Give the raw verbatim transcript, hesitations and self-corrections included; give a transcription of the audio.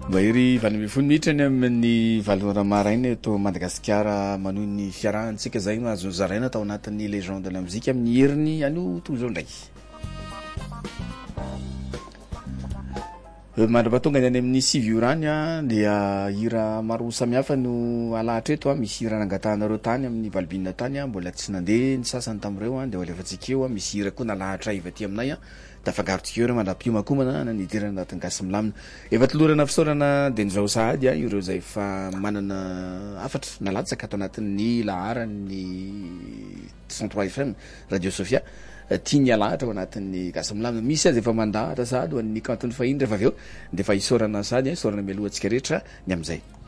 Bahiry valo ambin'ny folo minitra ny amin'ny valora maraina eto Madagasikara manohy ny fiarahantsika zay mahazo zaraina tao anatin'ny Légion de la musique amin'ny heriny ano tozo ndray. Mandra-patonga ny any amin'ny sivy orany a dia hira maro samihafa no alahatra eto a misy hira nangatahanareo tany amin'ny valibinina tany a mbola tsy nandeha ny sasany tamin'ireo a dia alefatsika eo a misy hira koa nalahatra iva aty aminay a tafagarotsika eo mandra-piomakomana na nidirana anatin'ny gasimilamina efa tolorana fisaorana dia nizao sahady a ireo zay fa manana afatra nalatsaka ato anatin'ny laharany cent trois F M Radio Sofia tia ny alahatra ao anatin'ny gasimilamina misy azy efa mandahatra sahady ho an'ny kantony fahiny rehefa avy eo dia fa isaorana sahady isaorana mialoha antsika rehetra ny amin'izay.